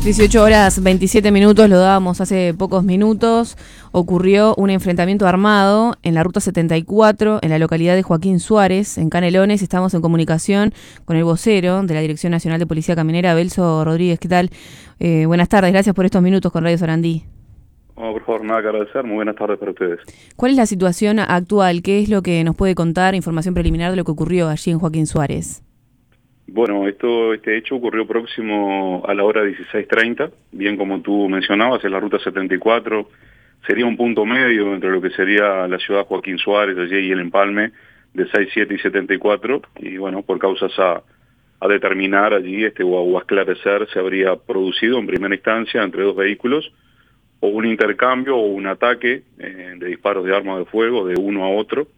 18 horas 27 minutos, lo dábamos hace pocos minutos, ocurrió un enfrentamiento armado en la ruta 74, en la localidad de Joaquín Suárez, en Canelones. Estamos en comunicación con el vocero de la Dirección Nacional de Policía Caminera, Belso Rodríguez. ¿Qué tal? Buenas tardes, gracias por estos minutos con Radio Sarandí. No, por favor, nada que agradecer. Muy buenas tardes para ustedes. ¿Cuál es la situación actual? ¿Qué es lo que nos puede contar, información preliminar de lo que ocurrió allí en Joaquín Suárez? Bueno, este hecho ocurrió próximo a la hora 16:30, bien como tú mencionabas, en la ruta 74, sería un punto medio entre lo que sería la ciudad Joaquín Suárez allí y el empalme de 67 y 74, y bueno, por causas a determinar allí o a esclarecer, se habría producido en primera instancia entre dos vehículos, o un intercambio o un ataque de disparos de arma de fuego de uno a otro,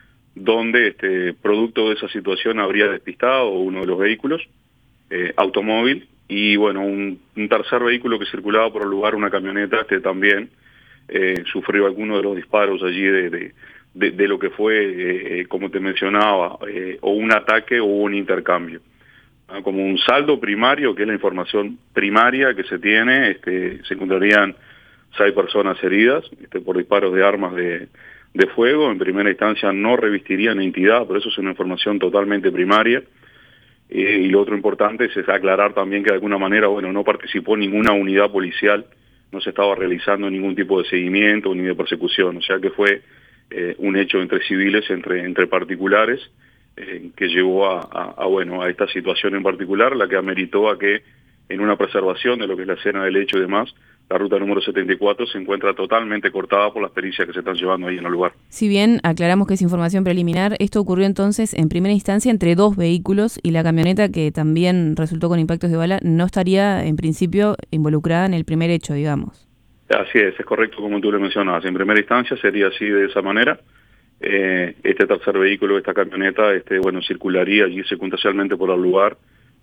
donde producto de esa situación habría despistado uno de los vehículos, automóvil, y bueno, un tercer vehículo que circulaba por el lugar, una camioneta, también sufrió alguno de los disparos allí de lo que fue, como te mencionaba, o un ataque o un intercambio. Como un saldo primario, que es la información primaria que se tiene, se encontrarían 6 personas heridas por disparos de armas de fuego. En primera instancia no revestirían entidad, pero eso es una información totalmente primaria. Y lo otro importante es aclarar también que de alguna manera, bueno, no participó ninguna unidad policial, no se estaba realizando ningún tipo de seguimiento ni de persecución, o sea que fue un hecho entre civiles, entre particulares, que llevó a esta situación en particular, la que ameritó a que en una preservación de lo que es la escena del hecho y demás, la ruta número 74 se encuentra totalmente cortada por las pericias que se están llevando ahí en el lugar. Si bien aclaramos que es información preliminar, esto ocurrió entonces en primera instancia entre dos vehículos, y la camioneta, que también resultó con impactos de bala, no estaría en principio involucrada en el primer hecho, digamos. Así es correcto como tú le mencionabas. En primera instancia sería así, de esa manera. Este tercer vehículo, esta camioneta, circularía allí circunstancialmente por el lugar.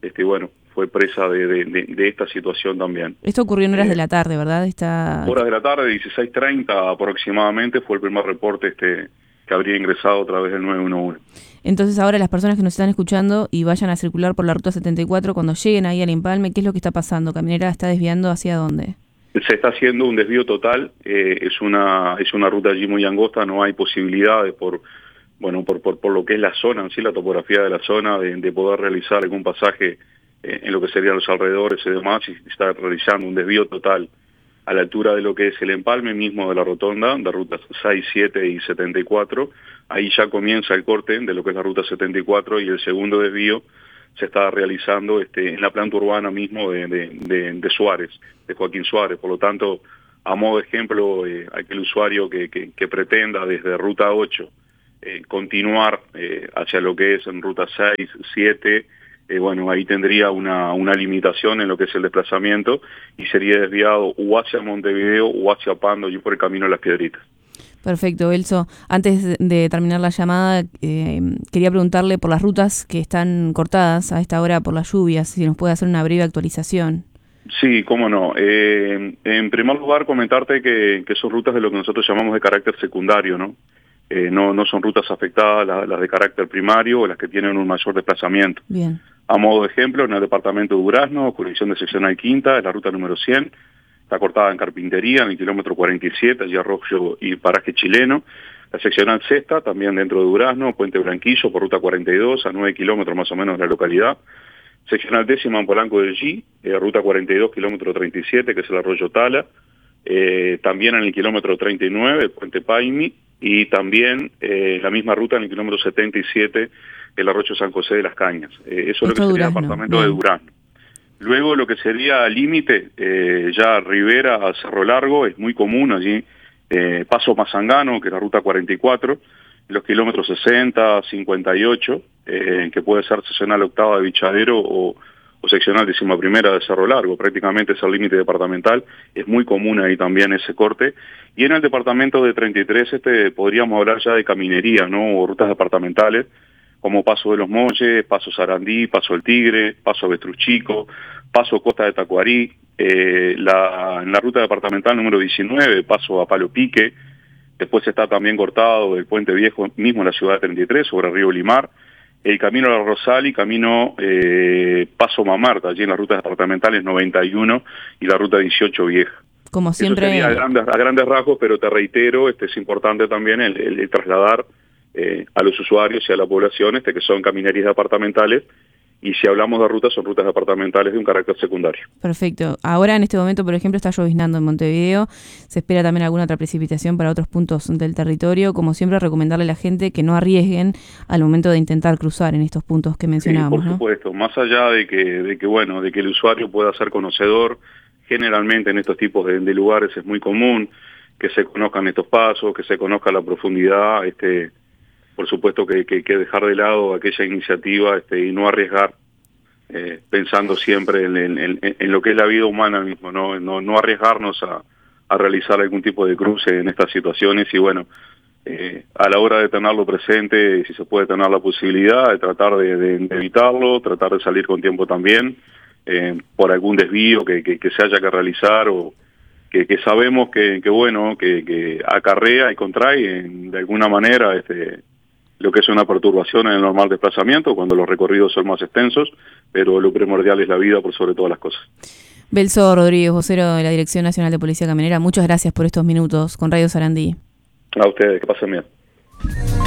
Fue presa de esta situación también. Esto ocurrió en horas de la tarde, ¿verdad? Horas de la tarde, 16:30 aproximadamente, fue el primer reporte que habría ingresado a través del 911. Entonces ahora las personas que nos están escuchando y vayan a circular por la ruta 74, cuando lleguen ahí al empalme, ¿qué es lo que está pasando? ¿Caminera está desviando hacia dónde? Se está haciendo un desvío total, es una ruta allí muy angosta, no hay posibilidades por lo que es la zona en sí, la topografía de la zona, de poder realizar algún pasaje en lo que serían los alrededores y demás, y está realizando un desvío total a la altura de lo que es el empalme mismo de la rotonda, de rutas 6, 7 y 74, ahí ya comienza el corte de lo que es la ruta 74, y el segundo desvío se está realizando en la planta urbana mismo de Suárez, de Joaquín Suárez. Por lo tanto, a modo de ejemplo, aquel usuario que pretenda desde ruta 8 continuar hacia lo que es en ruta 6, 7, ahí tendría una limitación en lo que es el desplazamiento, y sería desviado o hacia Montevideo o hacia Pando, allí por el camino de las Piedritas. Perfecto, Belso. Antes de terminar la llamada, quería preguntarle por las rutas que están cortadas a esta hora por las lluvias, si nos puede hacer una breve actualización. Sí, cómo no. En primer lugar, comentarte que son rutas de lo que nosotros llamamos de carácter secundario, ¿no? No son rutas afectadas las de carácter primario o las que tienen un mayor desplazamiento. Bien. A modo de ejemplo, en el departamento de Durazno, jurisdicción de seccional quinta, es la ruta número 100, está cortada en Carpintería, en el kilómetro 47, allí Arroyo y Paraje Chileno. La seccional sexta, también dentro de Durazno, Puente Branquillo, por ruta 42, a 9 kilómetros más o menos de la localidad. Seccional décima en Polanco del G, ruta 42, kilómetro 37, que es el Arroyo Tala. También en el kilómetro 39, Puente Paimi, y también la misma ruta en el kilómetro 77, el Arroyo San José de las Cañas. Eso es lo que sería el departamento de Durazno. Luego lo que sería límite, ya Rivera a Cerro Largo, es muy común allí, Paso Mazangano, que es la ruta 44, los kilómetros 60, 58, que puede ser seccional octava de Bichadero o seccional 11ª de Cerro Largo, prácticamente es el límite departamental, es muy común ahí también ese corte. Y en el departamento de 33 podríamos hablar ya de caminería, ¿no? O rutas departamentales, como Paso de los Molles, Paso Sarandí, Paso El Tigre, Paso Avestruz Chico, Paso Costa de Tacuarí, en la ruta departamental número 19, Paso a Palo Pique. Después está también cortado el Puente Viejo mismo en la ciudad de 33, sobre el río Limar, el camino a la Rosal y camino Paso Mamarta, allí en las rutas departamentales 91 y la ruta 18 vieja. Como siempre. Eso sería a grandes rasgos, pero te reitero, es importante también el trasladar a los usuarios y a la población que son caminerías departamentales, y si hablamos de rutas, son rutas departamentales de un carácter secundario. Perfecto. Ahora, en este momento, por ejemplo, está lloviznando en Montevideo. Se espera también alguna otra precipitación para otros puntos del territorio. Como siempre, recomendarle a la gente que no arriesguen al momento de intentar cruzar en estos puntos que mencionábamos. Sí, por supuesto. Más allá de que el usuario pueda ser conocedor, generalmente en estos tipos de lugares es muy común que se conozcan estos pasos, que se conozca la profundidad, por supuesto que dejar de lado aquella iniciativa y no arriesgar, pensando siempre en lo que es la vida humana mismo, no arriesgarnos a realizar algún tipo de cruce en estas situaciones. Y bueno, a la hora de tenerlo presente, si se puede tener la posibilidad de tratar de evitarlo, tratar de salir con tiempo también, por algún desvío que se haya que realizar, o que sabemos que acarrea y contrae de alguna manera lo que es una perturbación en el normal desplazamiento cuando los recorridos son más extensos, pero lo primordial es la vida por sobre todas las cosas. Belso Rodríguez, vocero de la Dirección Nacional de Policía Caminera, muchas gracias por estos minutos con Radio Sarandí. A ustedes, que pasen bien.